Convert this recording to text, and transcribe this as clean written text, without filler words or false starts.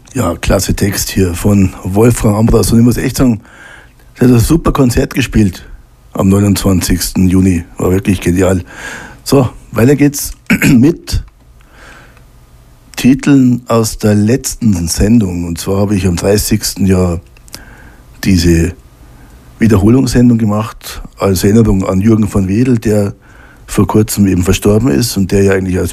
Ja, klasse Text hier von Wolfgang Ambros. Und ich muss echt sagen, der hat ein super Konzert gespielt am 29. Juni. War wirklich genial. So, weiter geht's mit Titeln aus der letzten Sendung. Und zwar habe ich am 30. Jahr diese Wiederholungssendung gemacht, als Erinnerung an Jürgen von Wedel, der vor kurzem eben verstorben ist und der ja eigentlich als